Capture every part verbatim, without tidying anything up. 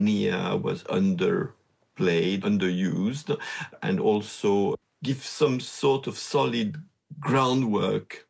Nia was underplayed, underused, and also give some sort of solid groundwork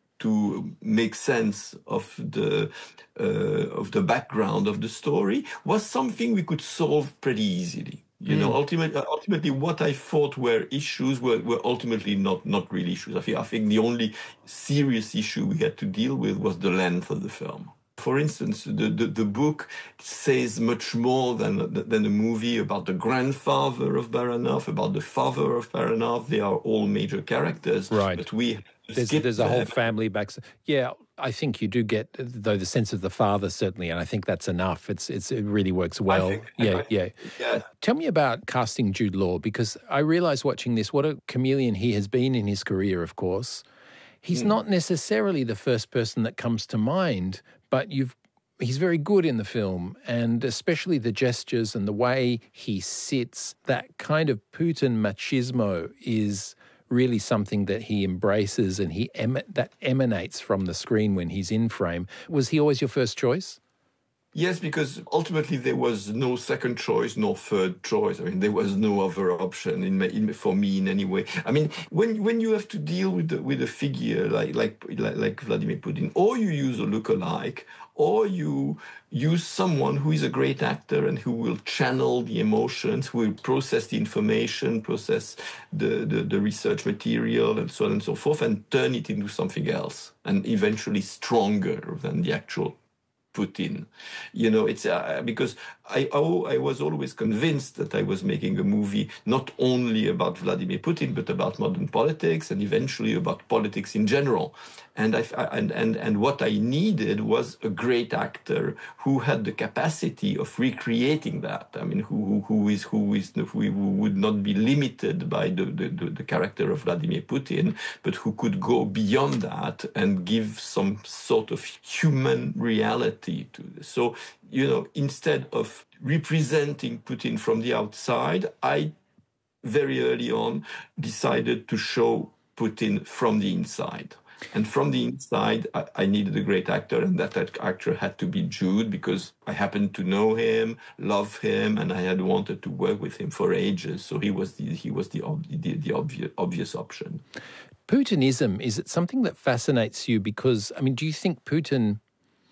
to make sense of the uh, of the background of the story, was something we could solve pretty easily. You mm. know, ultimately, ultimately, what I thought were issues were, were ultimately not, not really issues. I think, I think the only serious issue we had to deal with was the length of the film. For instance, the, the, the book says much more than, than a movie about the grandfather of Baranov, about the father of Baranov. They are all major characters. Right. But we There's, there's a whole family back. Yeah, I think you do get, though, the sense of the father, certainly, and I think that's enough. It's, it's It really works well. Think, yeah, I, yeah. yeah. Tell me about casting Jude Law, because I realise watching this, what a chameleon he has been in his career, of course. He's mm. not necessarily the first person that comes to mind, but you've he's very good in the film, and especially the gestures and the way he sits, that kind of Putin machismo is really something that he embraces, and he em- that emanates from the screen when he's in frame. Was he always your first choice? Yes, because ultimately there was no second choice, no third choice. I mean, there was no other option in, in for me in any way. I mean, when when you have to deal with the, with a figure like like like, like Vladimir Putin, or you use a lookalike, or you use someone who is a great actor and who will channel the emotions, who will process the information, process the, the, the research material, and so on and so forth, and turn it into something else, and eventually stronger than the actual Putin. You know, it's uh, because I, oh, I was always convinced that I was making a movie not only about Vladimir Putin, but about modern politics and eventually about politics in general. And I, and, and, and what I needed was a great actor who had the capacity of recreating that. I mean, who, who, who is, who is, who would not be limited by the, the, the character of Vladimir Putin, but who could go beyond that and give some sort of human reality to this. So, you know, instead of representing Putin from the outside, I very early on decided to show Putin from the inside. And from the inside, I, I needed a great actor, and that, that actor had to be Jude, because I happened to know him, love him, and I had wanted to work with him for ages. So he was the, he was the, the, the obvious, obvious option. Putinism, is it something that fascinates you? Because, I mean, do you think Putin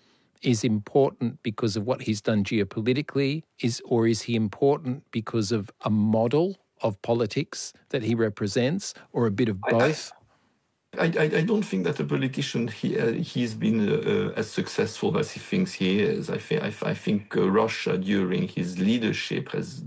is important because of what he's done geopolitically, is or is he important because of a model of politics that he represents, or a bit of both? I, I, I, I don't think that a politician he uh, he's been uh, as successful as he thinks he is. I think I, I think uh, Russia during his leadership has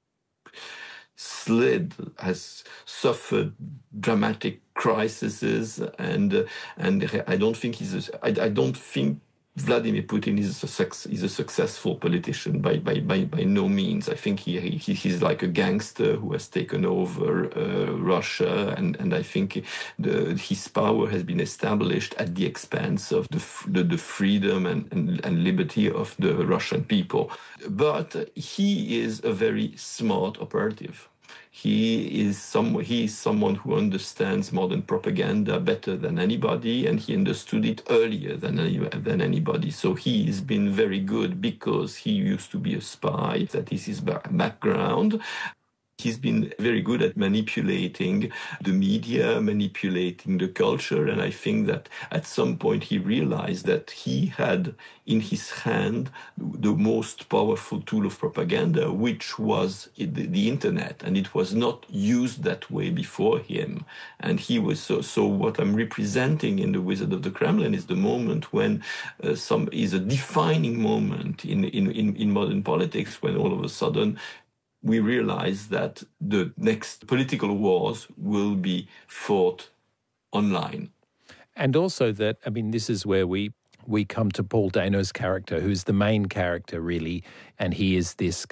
slid, has suffered dramatic crises, and uh, and I don't think he's. A, I, I don't think Vladimir Putin is a, sex, is a successful politician by, by, by, by no means. I think he, he he's like a gangster who has taken over uh, Russia, and, and I think the, his power has been established at the expense of the the, the freedom and, and, and liberty of the Russian people. But he is a very smart operative. He is some. He is someone who understands modern propaganda better than anybody, and he understood it earlier than any, than anybody. So he has been very good because he used to be a spy. That is his background. He's been very good at manipulating the media, manipulating the culture, and I think that at some point he realized that he had in his hand the most powerful tool of propaganda, which was the, the internet, and it was not used that way before him. And he was so. So what I'm representing in The Wizard of the Kremlin is the moment when uh, some is a defining moment in, in, in, in modern politics, when all of a sudden we realize that the next political wars will be fought online. And also that, I mean, this is where we we come to Paul Dano's character, who's the main character, really, and he is this